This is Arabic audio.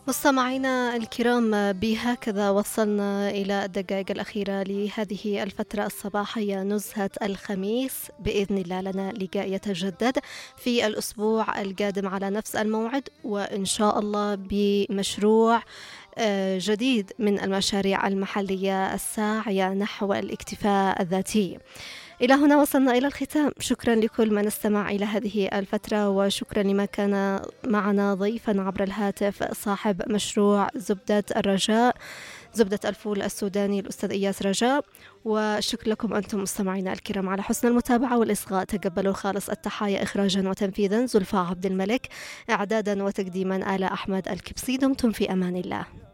مستمعينا الكرام، بهكذا وصلنا إلى الدقائق الأخيرة لهذه الفترة الصباحية، نزهة الخميس. بإذن الله لنا لقاء يتجدد في الأسبوع القادم على نفس الموعد، وإن شاء الله بمشروع جديد من المشاريع المحلية الساعية نحو الاكتفاء الذاتي. إلى هنا وصلنا إلى الختام. شكرا لكل من استمع إلى هذه الفترة، وشكرا لما كان معنا ضيفا عبر الهاتف صاحب مشروع زبدة الرجاء، زبدة الفول السوداني، الأستاذ إياس رجاء. وشكرا لكم أنتم مستمعينا الكرام على حسن المتابعة والإصغاء. تقبلوا خالص التحايا. إخراجا وتنفيذا زلفاء عبد الملك، إعدادا وتقديما آلاء أحمد الكبسي. دمتم في أمان الله.